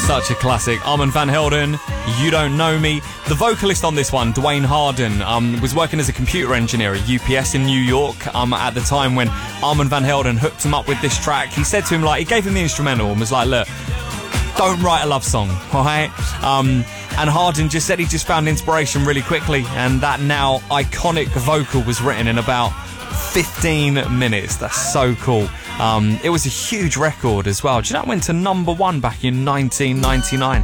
Such a classic. Armand van Helden, You Don't Know Me. The vocalist on this one, Dwayne Harden, was working as a computer engineer at UPS in New York at the time when Armand van Helden hooked him up with this track. He said to him, he gave him the instrumental and was like, look, don't write a love song, alright? And Harden just said he just found inspiration really quickly, and that now iconic vocal was written in about 15 minutes. That's so cool. It was a huge record as well. Do you know it went to #1 back in 1999?